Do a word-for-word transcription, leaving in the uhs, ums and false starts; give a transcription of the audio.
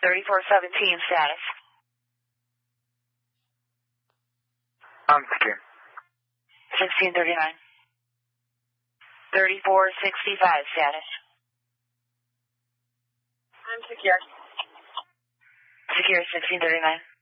thirty-four seventeen status. I'm secure. sixteen thirty-nine. thirty-four sixty-five status. I'm secure. Secure sixteen thirty-nine.